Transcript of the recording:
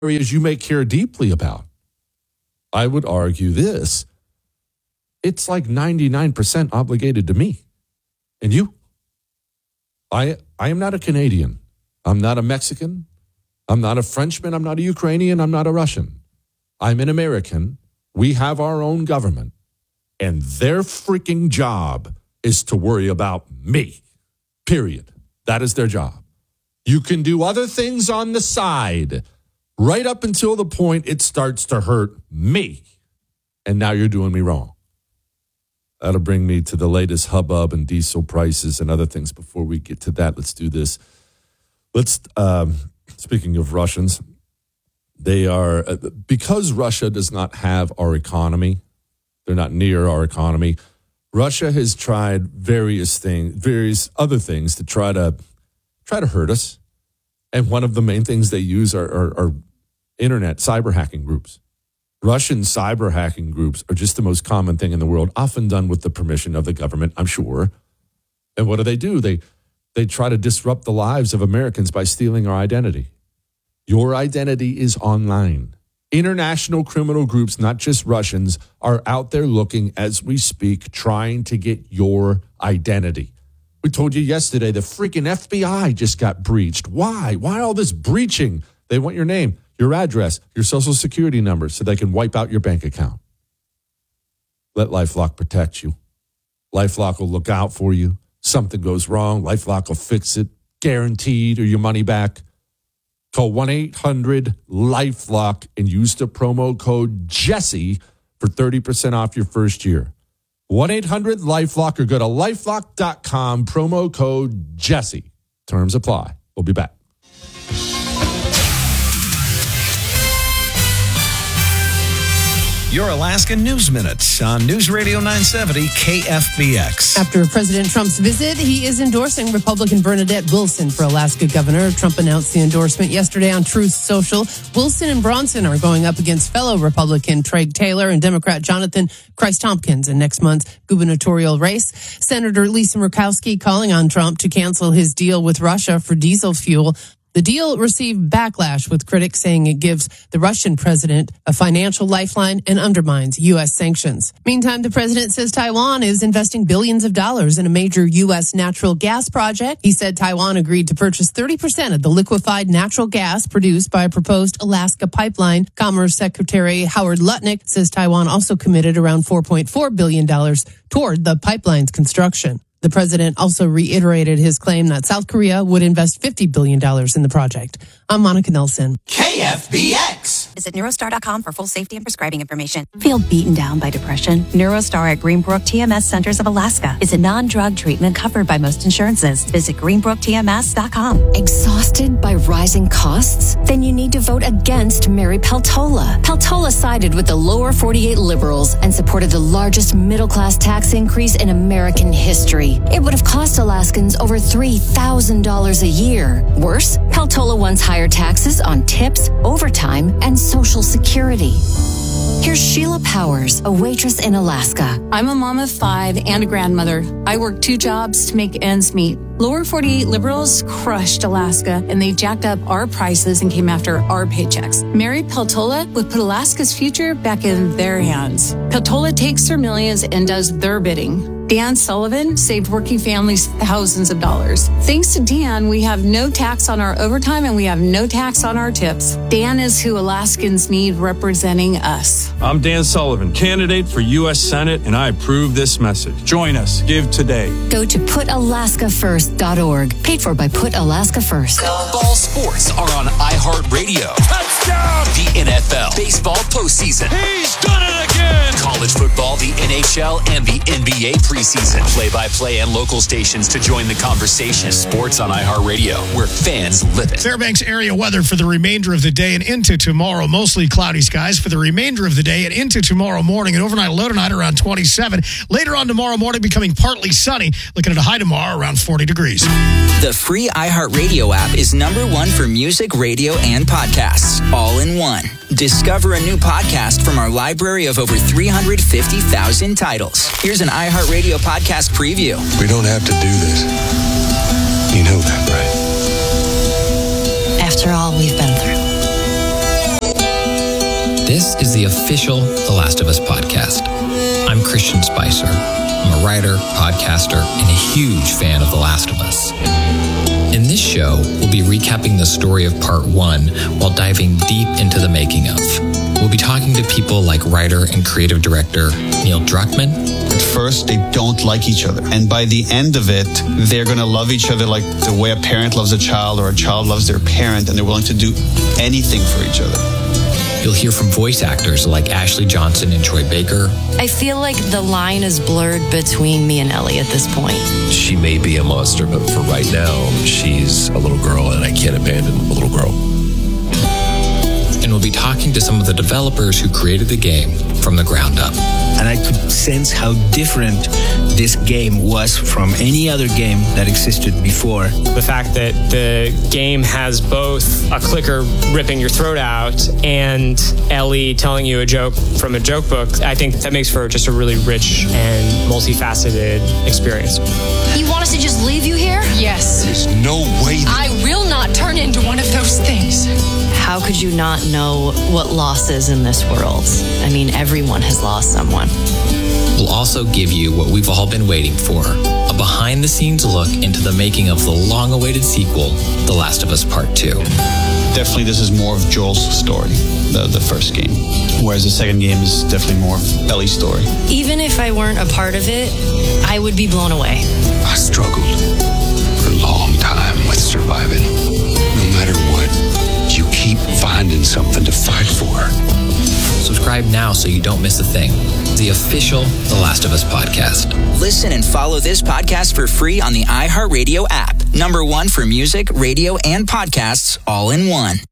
areas you may care deeply about. I would argue this. It's like 99% obligated to me. And you? I am not a Canadian. I'm not a Mexican. I'm not a Frenchman. I'm not a Ukrainian. I'm not a Russian. I'm an American. We have our own government. And their freaking job is to worry about me. Period. That is their job. You can do other things on the side right up until the point it starts to hurt me. And now you're doing me wrong. That'll bring me to the latest hubbub and diesel prices and other things. Before we get to that, let's do this. Speaking of Russians, they are, because Russia does not have our economy, they're not near our economy. Russia has tried various other things to try to hurt us. And one of the main things they use are internet cyber hacking groups. Russian cyber hacking groups are just the most common thing in the world, often done with the permission of the government, I'm sure. And what do? They try to disrupt the lives of Americans by stealing our identity. Your identity is online. International criminal groups, not just Russians, are out there looking as we speak, trying to get your identity. We told you yesterday the freaking FBI just got breached. Why? Why all this breaching? They want your name, your address, your social security number so they can wipe out your bank account. Let LifeLock protect you. LifeLock will look out for you. Something goes wrong, LifeLock will fix it, guaranteed, or your money back. Call 1-800-LifeLock and use the promo code Jesse for 30% off your first year. 1-800-LifeLock or go to lifelock.com, promo code Jesse. Terms apply. We'll be back. Your Alaska News Minute on News Radio 970 KFBX. After President Trump's visit, he is endorsing Republican Bernadette Wilson for Alaska governor. Trump announced the endorsement yesterday on Truth Social. Wilson and Bronson are going up against fellow Republican Craig Taylor and Democrat Jonathan Christ-Tompkins in next month's gubernatorial race. Senator Lisa Murkowski calling on Trump to cancel his deal with Russia for diesel fuel. The deal received backlash, with critics saying it gives the Russian president a financial lifeline and undermines U.S. sanctions. Meantime, the president says Taiwan is investing billions of dollars in a major U.S. natural gas project. He said Taiwan agreed to purchase 30% of the liquefied natural gas produced by a proposed Alaska pipeline. Commerce Secretary Howard Lutnick says Taiwan also committed around $4.4 billion toward the pipeline's construction. The president also reiterated his claim that South Korea would invest $50 billion in the project. I'm Monica Nelson. KFBX. Visit Neurostar.com for full safety and prescribing information. Feel beaten down by depression? Neurostar at Greenbrook TMS Centers of Alaska is a non-drug treatment covered by most insurances. Visit GreenbrookTMS.com. Exhausted by rising costs? Then you need to vote against Mary Peltola. Peltola sided with the lower 48 liberals and supported the largest middle-class tax increase in American history. It would have cost Alaskans over $3,000 a year. Worse, Peltola wants higher taxes on tips, overtime, and Social Security. Here's Sheila Powers, a waitress in Alaska. I'm a mom of 5 and a grandmother. I work 2 jobs to make ends meet. Lower 48 liberals crushed Alaska, and they jacked up our prices and came after our paychecks. Mary Peltola would put Alaska's future back in their hands. Peltola takes their millions and does their bidding. Dan Sullivan saved working families thousands of dollars. Thanks to Dan, we have no tax on our overtime and we have no tax on our tips. Dan is who Alaskans need representing us. I'm Dan Sullivan, candidate for U.S. Senate, and I approve this message. Join us. Give today. Go to PutAlaskaFirst.org. Paid for by Put Alaska First. Ball sports are on iHeartRadio. Touchdown! The NFL, baseball postseason. He's done it again! College football, the NHL, and the NBA preseason. Play-by-play and local stations to join the conversation. Sports on iHeartRadio, where fans live it. Fairbanks area weather for the remainder of the day and into tomorrow. Mostly cloudy skies for the remainder of the day and into tomorrow morning. An overnight low tonight around 27. Later on tomorrow morning, becoming partly sunny. Looking at a high tomorrow around 40 degrees. The free iHeartRadio app is #1 for music, radio, and podcasts. All in one. Discover a new podcast from our library of over 350,000 titles. Here's an iHeartRadio podcast preview. We don't have to do this. You know that, right? After all we've been through. This is the official The Last of Us podcast. I'm Christian Spicer. I'm a writer, podcaster, and a huge fan of The Last of Us. In this show, we'll be recapping the story of part 1 while diving deep into the making of. We'll be talking to people like writer and creative director Neil Druckmann. At first, they don't like each other. And by the end of it, they're going to love each other like the way a parent loves a child or a child loves their parent, and they're willing to do anything for each other. You'll hear from voice actors like Ashley Johnson and Troy Baker. I feel like the line is blurred between me and Ellie at this point. She may be a monster, but for right now, she's a little girl, and I can't abandon a little girl. And we'll be talking to some of the developers who created the game from the ground up. And I could sense how different this game was from any other game that existed before. The fact that the game has both a clicker ripping your throat out and Ellie telling you a joke from a joke book, I think that makes for just a really rich and multifaceted experience. You want us to just leave you here? Yes. There's no way I will not turn into one of those things. How could you not know what loss is in this world? I mean, everyone has lost someone. We'll also give you what we've all been waiting for, a behind-the-scenes look into the making of the long-awaited sequel, The Last of Us Part 2. Definitely, this is more of Joel's story, the first game, whereas the second game is definitely more of Ellie's story. Even if I weren't a part of it, I would be blown away. I struggled for a long time with surviving. No matter what, you keep finding something to fight for. Subscribe now so you don't miss a thing. The official The Last of Us podcast. Listen and follow this podcast for free on the iHeartRadio app. #1 for music, radio, and podcasts all in one.